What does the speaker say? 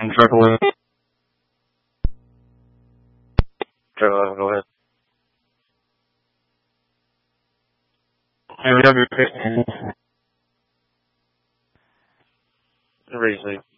Circle it. Go ahead. Yeah, we have your picture. Seriously.